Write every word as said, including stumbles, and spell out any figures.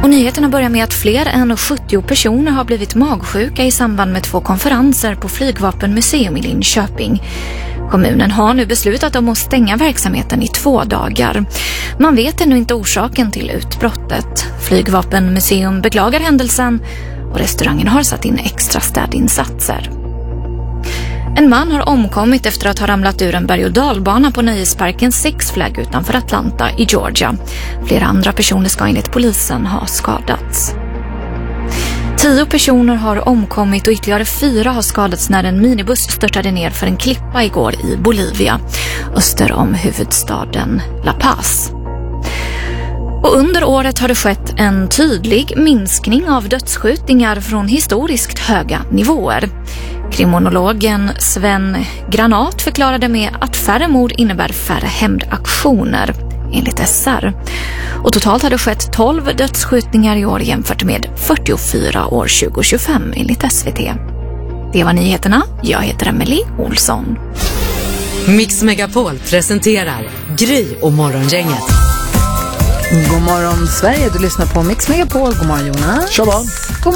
Och nyheterna börjar med att fler än sjuttio personer har blivit magsjuka i samband med två konferenser på Flygvapenmuseum i Linköping. Kommunen har nu beslutat om att stänga verksamheten i två dagar. Man vet ännu inte orsaken till utbrottet. Flygvapenmuseum beklagar händelsen och restaurangen har satt in extra städinsatser. En man har omkommit efter att ha ramlat ur en berg- och dalbana på nöjesparken Six Flags utanför Atlanta i Georgia. Flera andra personer ska enligt polisen ha skadats. Tio personer har omkommit och ytterligare fyra har skadats när en minibuss störtade ner för en klippa igår i Bolivia, öster om huvudstaden La Paz. Och under året har det skett en tydlig minskning av dödsskjutningar från historiskt höga nivåer. Kriminologen Sven Granat förklarade med att färre mord innebär färre hämndaktioner, enligt S R. Och totalt har det skett tolv dödsskjutningar i år jämfört med fyrtiofyra år tjugo tjugofem, enligt S V T. Det var nyheterna. Jag heter Emily Olsson. Mix Megapol presenterar Gry och Morgongänget. God morgon Sverige, du lyssnar på Mix Megapol. God morgon Jonas. Tjaba. God